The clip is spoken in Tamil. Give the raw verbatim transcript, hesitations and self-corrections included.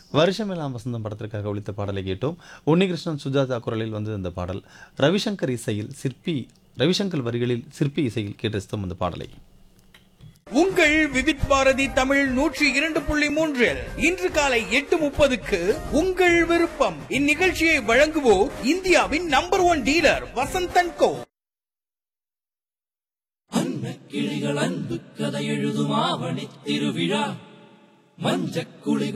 வருஷமெல்லாம் வசந்தம் படத்திற்காக ஒலித்த பாடலை கேட்டோம். உன்னிகிருஷ்ணன் சுஜாதா குரலில் வந்து இந்த பாடல் ரவிசங்கர் இசையில் சிற்பி ரவிசங்கர் வரிகளில் சிற்பி இசையில் கேட்டு அந்த பாடலை. உங்கள் விவித் பாரதி தமிழ் நூற்றி இரண்டு புள்ளி மூன்றில் இன்று காலை எட்டு முப்பதுக்கு உங்கள் விருப்பம். இந்நிகழ்ச்சியை வழங்குவோர் இந்தியாவின் நம்பர் ஒன் டீலர் வசந்தன் கோ. கிளிகள் அன்பு கதை எழுதும் ஆவணி திருவிழா மஞ்சக்குளிகள்